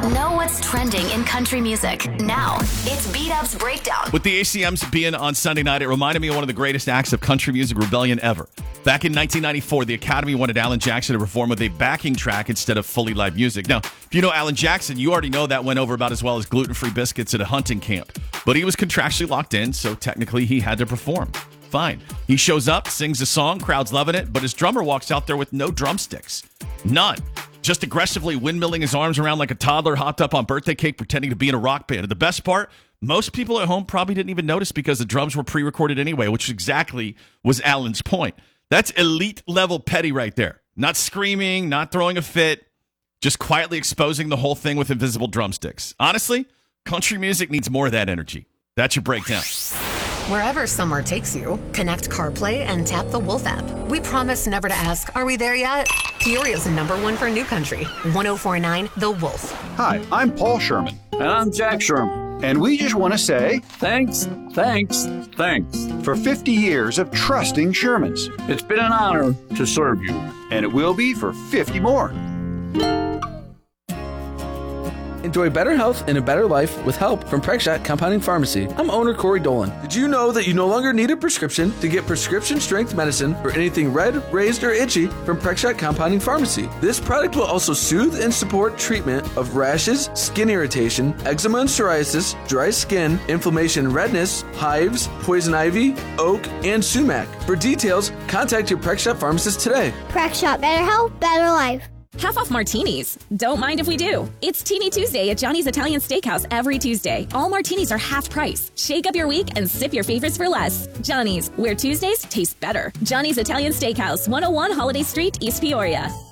Know what's trending in country music. Now, it's Beat Up's Breakdown. With the ACMs being on Sunday night, it reminded me of one of the greatest acts of country music rebellion ever. Back in 1994, the Academy wanted Alan Jackson to perform with a backing track instead of fully live music. Now, if you know Alan Jackson, you already know that went over about as well as gluten-free biscuits at a hunting camp. But he was contractually locked in, so technically he had to perform. Fine. He shows up, sings a song, crowd's loving it, but his drummer walks out there with no drumsticks. None. Just aggressively windmilling his arms around like a toddler hopped up on birthday cake pretending to be in a rock band. And the best part, most people at home probably didn't even notice because the drums were pre-recorded anyway, which exactly was Alan's point. That's elite level petty right there. Not screaming, not throwing a fit, just quietly exposing the whole thing with invisible drumsticks. Honestly, country music needs more of that energy. That's your breakdown. Wherever summer takes you, connect CarPlay and tap the Wolf app. We promise never to ask, are we there yet? Peoria's #1 for new country, 104.9 The Wolf. Hi, I'm Paul Sherman. And I'm Jack Sherman. And we just want to say Thanks for 50 years of trusting Shermans. It's been an honor to serve you. And it will be for 50 more. Enjoy better health and a better life with help from Prexshot Compounding Pharmacy. I'm owner Corey Dolan. Did you know that you no longer need a prescription to get prescription strength medicine for anything red, raised, or itchy from Prexshot Compounding Pharmacy? This product will also soothe and support treatment of rashes, skin irritation, eczema and psoriasis, dry skin, inflammation and redness, hives, poison ivy, oak, and sumac. For details, contact your Prexshot pharmacist today. Prexshot, better health, better life. Half off martinis. Don't mind if we do. It's Teeny Tuesday at Johnny's Italian Steakhouse every Tuesday. All martinis are half price. Shake up your week and sip your favorites for less. Johnny's, where Tuesdays taste better. Johnny's Italian Steakhouse, 101 Holiday Street, East Peoria.